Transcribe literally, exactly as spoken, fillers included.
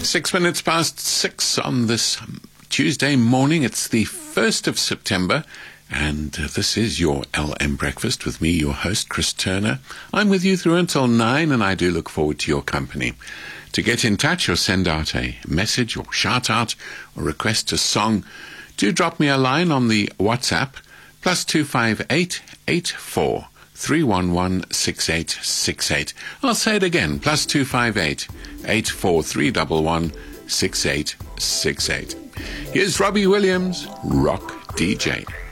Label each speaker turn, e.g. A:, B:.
A: Six minutes past six on this Tuesday morning. It's the first of September, and uh, this is your L M Breakfast with me, your host, Chris Turner. I'm with you through until nine, and I do look forward to your company. To get in touch or send out a message or shout out or request a song, do drop me a line on the WhatsApp, plus two five eight, eight four, three one one, six eight six eight. I'll say it again, plus two five eight, eight four three one one, six eight six eight. Here's Robbie Williams, Rock D J.